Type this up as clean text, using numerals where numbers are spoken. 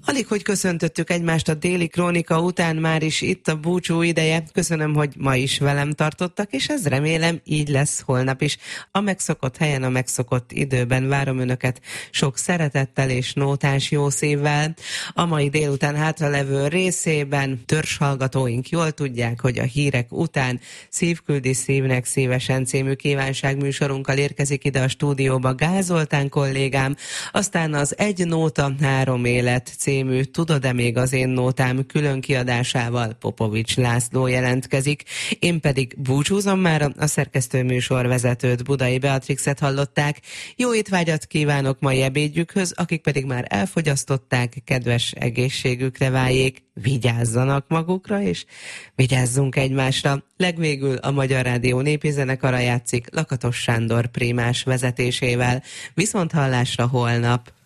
Alig, hogy köszöntöttük egymást a déli krónika után, már is itt a búcsú ideje. Köszönöm, hogy ma is velem tartottak, és ez remélem így lesz holnap is. A megszokott helyen, a megszokott időben várom önöket sok szeretettel és nótás jó szívvel. A mai délután hátralevő részében törzshallgatóink jól tudják, hogy a hírek után Szívküldi szívnek szívesen című kívánságműsorunkkal érkezik ide a stúdióba Gál Zoltán kollégám, aztán az Egy nóta, három élet című Tudod-e még az én nótám külön kiadásával Popovics László jelentkezik. Én pedig búcsúzom már, a szerkesztő műsorvezetőt, Budai Beatrixet hallották. Jó étvágyat kívánok mai ebédjükhöz, akik pedig már elfogyasztották, kedves egészségükre váljék, vigyázzanak magukra, és vigyázzunk egymásra. Legvégül a Magyar Rádió népi zenekara játszik Lakatos Sándor prímás vezetésével. Viszonthallásra holnap!